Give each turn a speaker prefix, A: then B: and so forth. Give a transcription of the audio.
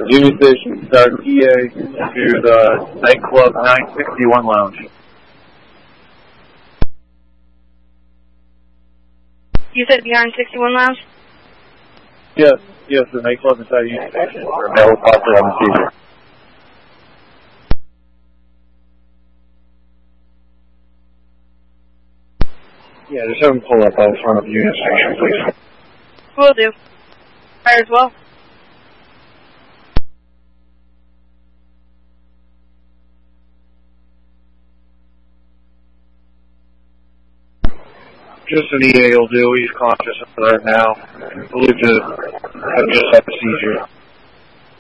A: Union Station, Sergeant EA, to the nightclub 961 Lounge.
B: You said the 961 Lounge?
A: Yes, the nightclub inside Union Station, where male was possibly on the seizure. Yeah, just have him pull up out front of Union Station, please.
B: Will do. Fire as well.
A: Just an EA will do. He's conscious right now. Believed to have just had a seizure.